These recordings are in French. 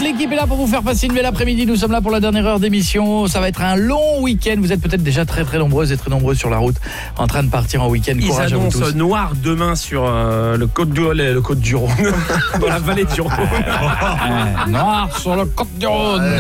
l'équipe est là pour vous faire passer une belle après-midi. Nous sommes là pour la dernière heure d'émission. Ça va être un long week-end. Vous êtes peut-être déjà très très nombreuses et très nombreux sur la route en train de partir en week-end. Courage à vous tous. Ils annoncent noir demain sur le côte du Rhône. Dans la vallée du Rhône. Noir sur le côte du Rhône.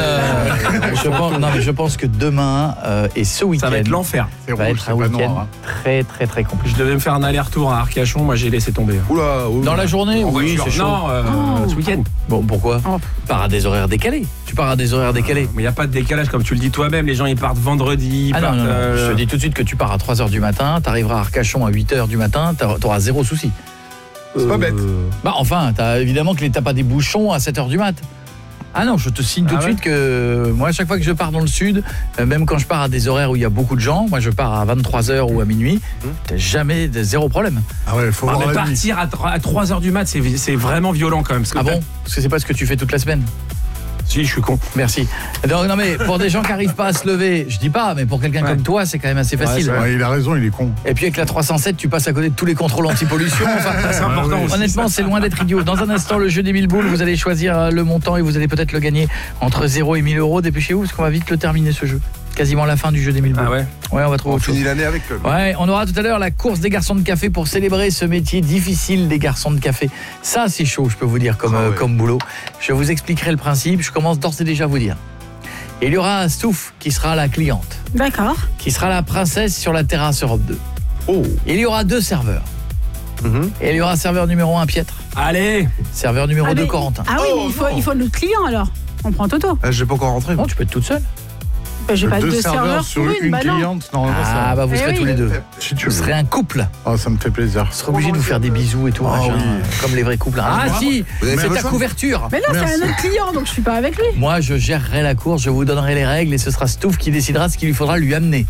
Je pense que demain et ce week-end ça va être l'enfer. Ça va être un week-end très très très compliqué. Je devais me faire un aller-retour à Arcachon. Moi j'ai laissé tomber. Oula. Dans la journée? Oui, c'est chaud. Non, ce week-end. Bon, pourquoi? Tu pars à des horaires décalés. Tu pars à des horaires décalés. Mais il n'y a pas de décalage, comme tu le dis toi-même. Les gens, ils partent vendredi. Non. Je te dis tout de suite que tu pars à 3h du matin, tu arriveras à Arcachon à 8h du matin, tu auras zéro souci. C'est pas bête. Enfin, évidemment que t'as pas des bouchons à 7h du mat. Ah non, je te signe tout de suite que moi, à chaque fois que je pars dans le sud, même quand je pars à des horaires où il y a beaucoup de gens, moi je pars à 23h ou à minuit, t'as jamais zéro problème. Ah ouais, faut voir mais partir à 3h du mat, c'est vraiment violent quand même. Parce que parce que c'est pas ce que tu fais toute la semaine. Si, je suis con. Merci. Donc, non mais pour des gens qui n'arrivent pas à se lever, je dis pas, mais pour quelqu'un comme toi, c'est quand même assez facile. Il a raison, il est con. Et puis avec la 307, tu passes à côté de tous les contrôles anti-pollution. Enfin, c'est important. Honnêtement, c'est loin d'être idiot. Dans un instant, le jeu des 1000 boules, vous allez choisir le montant et vous allez peut-être le gagner entre 0 et 1000 €. Dépêchez-vous parce qu'on va vite le terminer ce jeu. Quasiment la fin du jeu des 1000 boules. Ah ouais. Ouais, on va trouver autre chose. On finit l'année avec. Ouais, on aura tout à l'heure la course des garçons de café pour célébrer ce métier difficile des garçons de café. Ça, c'est chaud, je peux vous dire, comme boulot. Je vous expliquerai le principe. Je commence d'ores et déjà à vous dire. Et il y aura Stouff qui sera la cliente. D'accord. Qui sera la princesse sur la terrasse Europe 2. Oh. Et il y aura 2 serveurs. Et il y aura serveur numéro 1 Pietre. Allez. Serveur numéro 2 Corentin. Ah oui, il faut notre client alors. On prend Toto. Je vais pas encore rentrer. Non, tu peux être toute seule. J'ai pas 2 serveurs sur une cliente. Non, vous serez tous les deux. Si tu vous serez un couple. Oh, ça me fait plaisir. Vous serez obligé de vous faire des bisous et tout, comme les vrais couples. Si, c'est ta couverture. Mais non, c'est un autre client, donc je suis pas avec lui. Moi, je gérerai la course, je vous donnerai les règles et ce sera Stouff qui décidera ce qu'il lui faudra lui amener.